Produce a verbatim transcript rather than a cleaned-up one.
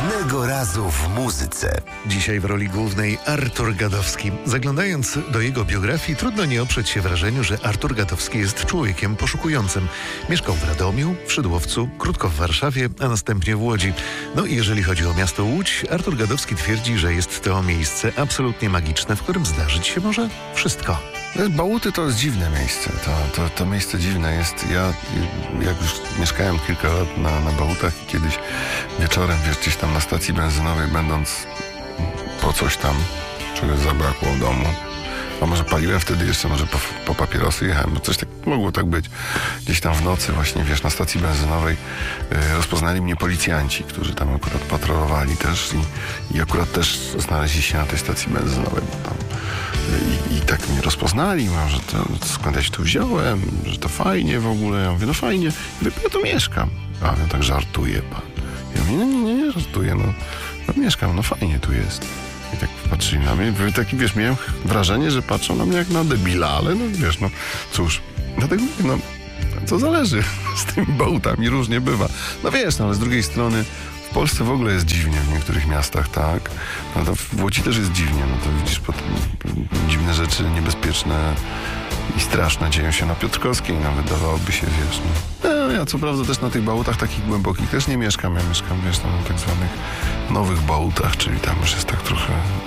Pewnego razu w muzyce. Dzisiaj w roli głównej Artur Gadowski. Zaglądając do jego biografii, trudno nie oprzeć się wrażeniu, że Artur Gadowski jest człowiekiem poszukującym. Mieszkał w Radomiu, w Szydłowcu, krótko w Warszawie, a następnie w Łodzi. No i jeżeli chodzi o miasto Łódź, Artur Gadowski twierdzi, że jest to miejsce absolutnie magiczne, w którym zdarzyć się może wszystko. Bałuty to jest dziwne miejsce. To, to, to miejsce dziwne jest. Ja jak już mieszkałem kilka lat na, na Bałutach i kiedyś wieczorem, wiesz, gdzieś tam na stacji benzynowej, będąc po coś tam, czegoś zabrakło w domu, a może paliłem wtedy jeszcze, może po, po papierosy jechałem, bo coś tak mogło tak być. Gdzieś tam w nocy właśnie, wiesz, na stacji benzynowej y, rozpoznali mnie policjanci, którzy tam akurat patrolowali też i, i akurat też znaleźli się na tej stacji benzynowej, bo tam I, I tak mnie rozpoznali, mówią, że to, skąd ja się tu wziąłem, że to fajnie w ogóle. Ja mówię, no fajnie, ja tu mieszkam. A on tak żartuje pan. Ja mówię, nie, nie, nie, żartuję, no, no mieszkam, no fajnie tu jest. I tak patrzyli na mnie, taki, wiesz, miałem wrażenie, że patrzą na mnie jak na debila, ale no wiesz, no cóż, dlatego mówię, no co zależy, z tymi bałutami różnie bywa. No wiesz, no ale z drugiej strony w Polsce w ogóle jest dziwnie w niektórych miastach, tak? No to w Łodzi też jest dziwnie, no to widzisz, pod, dziwne rzeczy niebezpieczne i straszne dzieją się na Piotrkowskiej, nawet dawałoby się, wiesz, no. no ja co prawda też na tych bałutach takich głębokich też nie mieszkam, ja mieszkam, wiesz, tam na tak zwanych nowych bałutach, czyli tam już jest tak trochę